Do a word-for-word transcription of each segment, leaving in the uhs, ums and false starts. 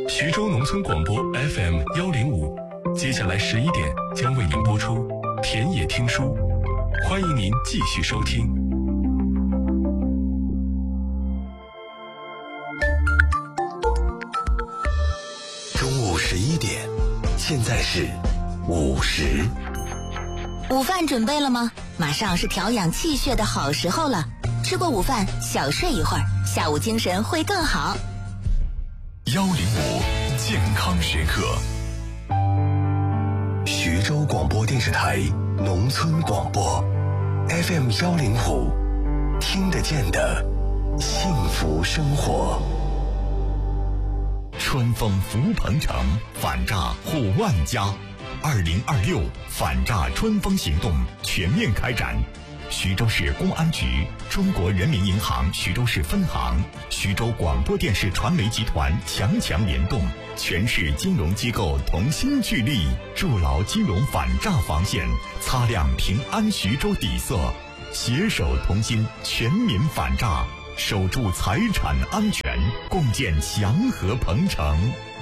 徐州农村广播 F M 幺零五，接下来十一点将为您播出田野听书，欢迎您继续收听。 中午十一点，现在是午时。 午饭准备了吗？马上是调养气血的好时候了。吃过午饭，小睡一会儿，下午精神会更好。 幺零五健康时刻，徐州广播电视台农村广播 F M 幺零五，听得见的幸福生活。 春风福鹏城，反诈护万家。二零二六反诈春风行动全面开展。徐州市公安局、中国人民银行徐州市分行、徐州广播电视传媒集团强强联动，全市金融机构同心聚力，筑牢金融反诈防线，擦亮平安徐州底色，携手同心，全民反诈，守住财产安全，共建祥和鹏城。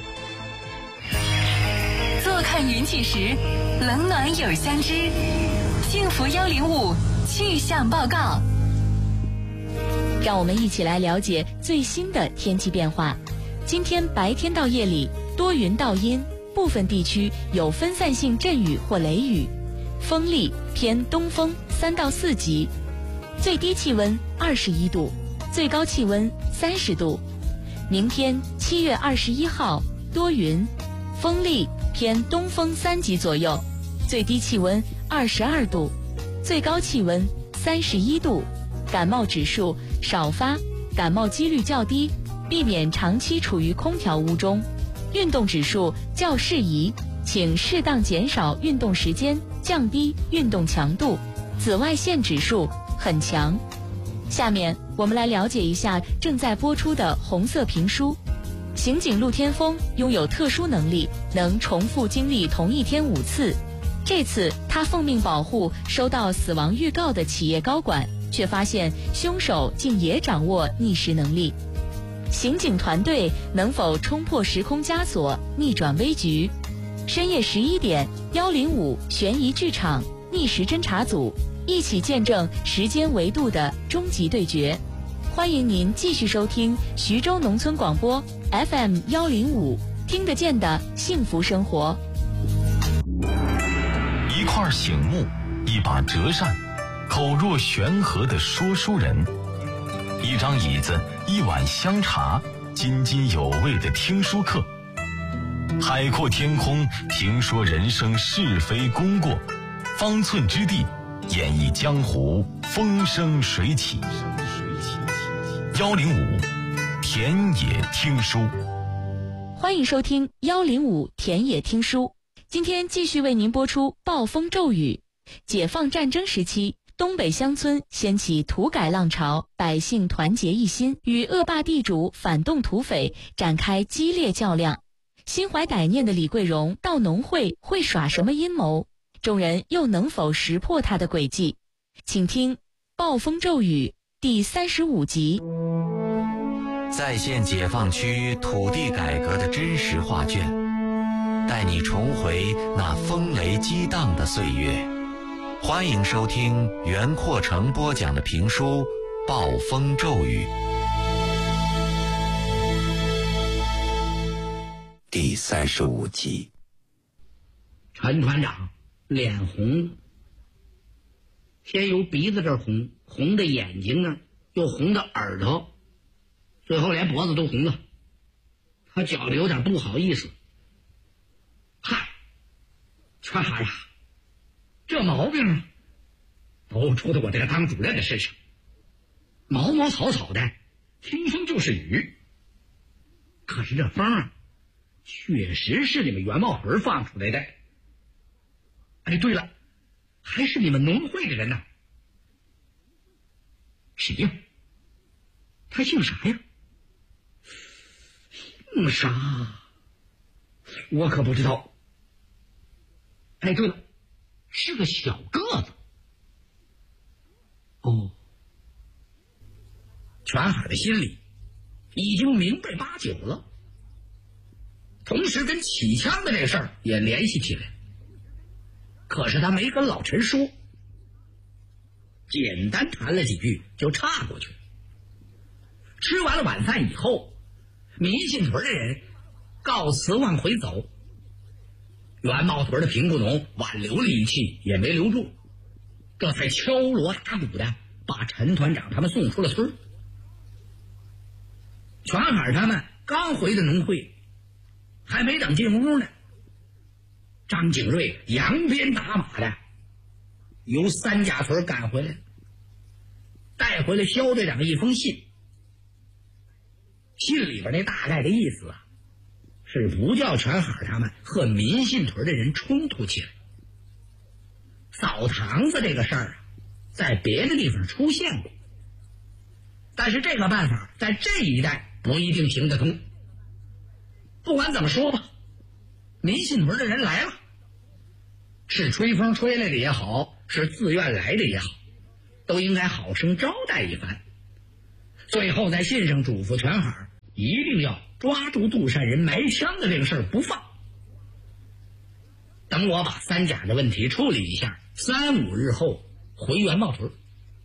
坐看云起时，冷暖有相知。幸福幺零五气象报告， 让我们一起来了解最新的天气变化。今天白天到夜里多云到阴，部分地区有分散性阵雨或雷雨，风力偏东风三到四级，最低气温二十一度，最高气温三十度。明天七月二十一号多云，风力偏东风三级左右，最低气温二十二度，最高气温三十一度。感冒指数少发，感冒几率较低，避免长期处于空调屋中。运动指数较适宜，请适当减少运动时间，降低运动强度。紫外线指数很强。下面我们来了解一下正在播出的红色评书。刑警陆天锋拥有特殊能力，能重复经历同一天五次。这次他奉命保护收到死亡预告的企业高管，却发现凶手竟也掌握逆时能力。刑警团队能否冲破时空枷锁，逆转危局？深夜十一点，幺零五悬疑剧场逆时侦查组一起见证时间维度的终极对决。欢迎您继续收听徐州农村广播 F M 幺零五，听得见的幸福生活。 一块醒目，一把折扇，口若悬河的说书人，一张椅子，一碗香茶，津津有味的听书课。海阔天空，评说人生是非功过，方寸之地，演绎江湖风生水起。幺零五田野听书， 欢迎收听幺零五田野听书。今天继续为您播出暴风骤雨。解放战争时期，东北乡村掀起土改浪潮，百姓团结一心，与恶霸地主反动土匪展开激烈较量。心怀歹念的李桂荣到农会会耍什么阴谋？众人又能否识破他的诡计？请听《暴风骤雨》第三十五集。 再现解放区土地改革的真实画卷，带你重回那风雷激荡的岁月。欢迎收听袁阔成播讲的评书《暴风骤雨》 第三十五集。 陈团长脸红了，先由鼻子这儿红，红的眼睛呢，又红的耳朵，最后连脖子都红了。他觉得有点不好意思。嗨，全孩啊，这毛病都出在我这个当主任的身上。毛毛草草的，听风就是雨。可是这风啊，确实是你们袁茂魂放出来的。哎，对了，还是你们农会的人呢。谁呀？他姓啥呀？姓啥？我可不知道。哎，对了，是个小个子。哦，全海的心里已经明白八九了。 同时跟起枪的这个事儿也联系起来。可是他没跟老陈说，简单谈了几句就岔过去了。吃完了晚饭以后，民信屯的人告辞往回走，元茂屯的平步农挽留力气也没留住，这才敲锣打鼓的把陈团长他们送出了村。全海他们刚回的农会，还没等进屋呢，张景瑞扬鞭打马的由三家屯赶回来，带回了肖队长一封信。信里边那大概的意思啊，是不叫全海他们和民信屯的人冲突起来。扫堂子这个事儿啊，在别的地方出现过，但是这个办法在这一带不一定行得通。不管怎么说吧，民信屯的人来了，是吹风吹来的也好，是自愿来的也好，都应该好生招待一番。最后在信上嘱咐全海一定要抓住杜善人埋枪的这个事儿不放。等我把三甲的问题处理一下，三五日后回元茂屯。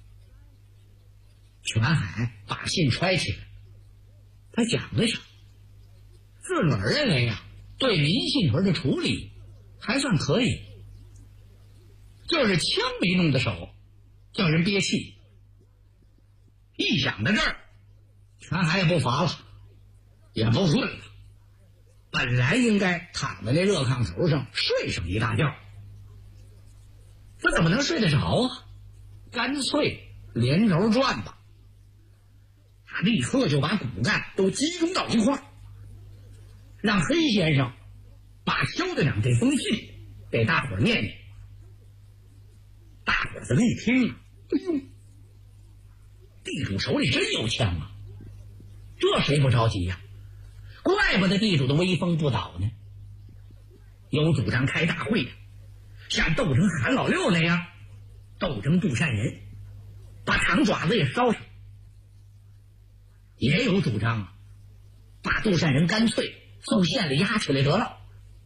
全海把信揣起来，他想了想，自个儿认为呀，对民信屯的处理还算可以，就是枪没弄到手，叫人憋气。一想到这儿，全海也不乏了，也不困了，本来应该躺在那热炕头上睡上一大觉，这怎么能睡得着啊？干脆连轴转吧。他立刻就把骨干都集中到一块儿，让黑先生把肖队长这封信给大伙儿念念。大伙儿这么一听，哎呦，地主手里真有枪啊，这谁不着急呀、啊？怪不得地主的威风不倒呢。有主张开大会的，像斗争韩老六那样斗争杜善人，把长爪子也烧上。也有主张啊，把杜善人干脆送县里押起来得了。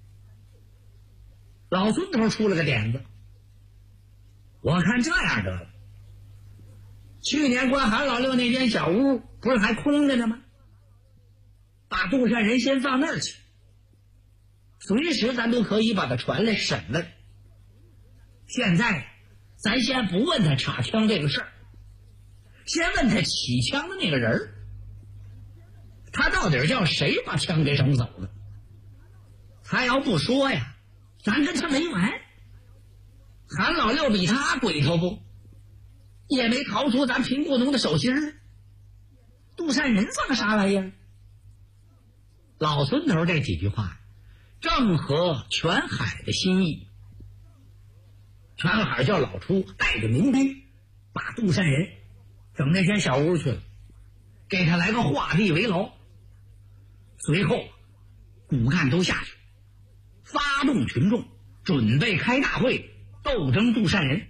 老孙头出了个点子，我看这样得了，去年关韩老六那间小屋不是还空着呢吗？把杜善人先放那儿去，随时咱都可以把他传来审问。现在咱先不问他插枪这个事儿，先问他起枪的那个人儿，他到底叫谁把枪给整走了？他要不说呀，咱跟他没完。韩老六比他鬼头不，也没逃出咱平步农的手心儿。杜善人算个啥玩意儿？老孙头这几句话正合全海的心意。全海叫老初带着民兵把杜善人整那间小屋去了，给他来个画地为牢。随后骨干都下去，发动群众，准备开大会斗争杜善人。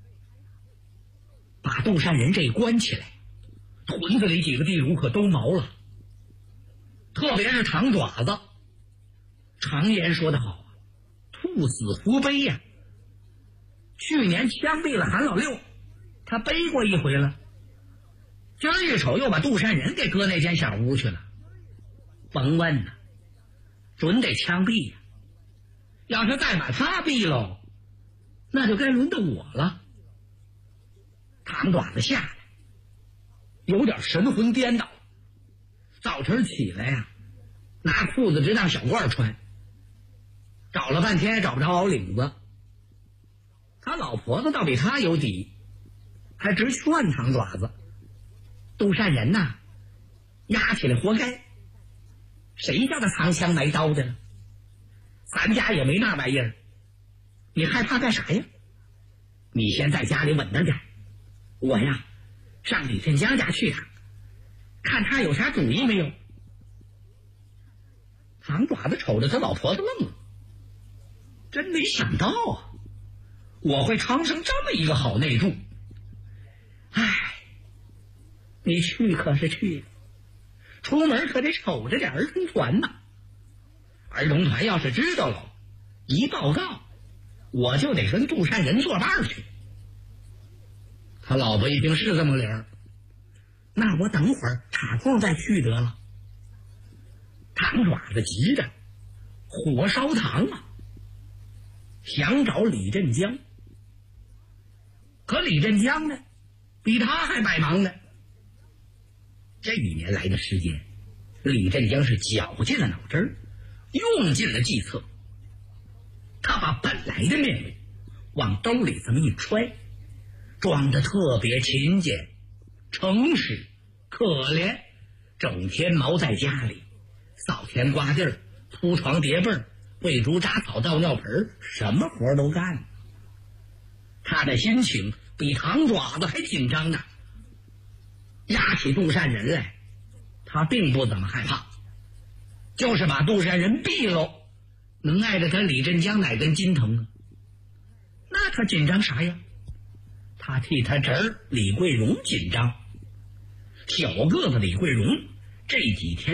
把杜善人这关起来，屯子里几个地主可都毛了，特别是长爪子。常言说得好啊，兔死狐悲呀、啊。去年枪毙了韩老六，他背过一回了，今儿一瞅又把杜善人给搁那间小屋去了，甭问了，准得枪毙呀、啊。要是再把他毙喽，那就该轮到我了。长爪子下来，有点神魂颠倒，早晨起来呀、啊，拿裤子直当小褂穿，找了半天也找不着袄领子。他老婆子倒比他有底，还直劝长爪子：杜善人呐，压起来活该，谁叫他藏枪埋刀的了？咱家也没那玩意儿，你害怕干啥呀？你先在家里稳当点，我呀上李天江家去趟，看他有啥主意没有。长爪子瞅着他老婆子愣了，真没想到啊，我会藏生这么一个好内助。唉，你去可是去了，出门可得瞅着点儿成团呐。 儿童团要是知道了，一报告，我就得跟杜善人作伴去。他老婆一听是这么理儿，那我等会儿插空再去得了。唐爪子急着，火烧堂啊，想找李振江。可李振江呢，比他还百忙呢。这一年来的时间，李振江是绞尽了脑汁儿，用尽了计策。他把本来的面目往兜里这么一揣，装得特别勤俭、诚实、可怜，整天毛在家里，扫田刮地儿、铺床叠被儿、喂猪扎草、倒尿盆，什么活都干。他的心情比唐爪子还紧张呢。押起杜善人来，他并不怎么害怕，就是把杜善人毙了，能碍着他李振江哪根筋疼啊？那他紧张啥呀？他替他侄儿李桂荣紧张。小个子李桂荣这几天